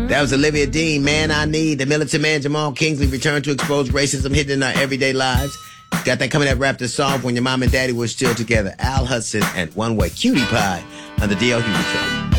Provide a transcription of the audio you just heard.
That was Olivia Dean, Man I Need. The Militant Man, Jamal Kingsley, returned to expose racism hidden in our everyday lives. Got that coming up, wrapped us off when your mom and daddy were still together. Al Hudson and One Way Cutie Pie on the D.L. Hughley Show.